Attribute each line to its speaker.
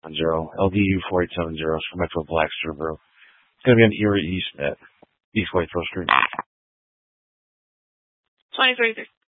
Speaker 1: LDU 4870 for Metro Blacksburg, bro. It's going to be on Erie East at East Whitetail Street.
Speaker 2: 2033.